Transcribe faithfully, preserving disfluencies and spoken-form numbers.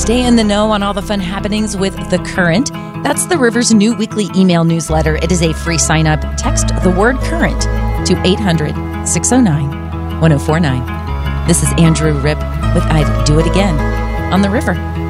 Stay in the know on all the fun happenings with The Current. That's the River's new weekly email newsletter. It is a free sign-up. Text the word current to eight hundred, six oh nine, one oh four nine. This is Andrew Ripp with I'd Do It Again on The River.